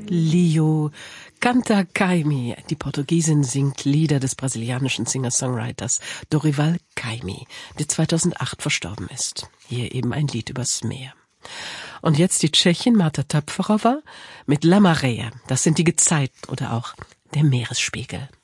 Lio canta Caymmi. Die Portugiesin singt Lieder des brasilianischen Singer-Songwriters Dorival Caymmi, der 2008 verstorben ist. Hier eben ein Lied übers Meer. Und jetzt die Tschechin Marta Töpferova mit La Marea. Das sind die Gezeiten oder auch der Meeresspiegel.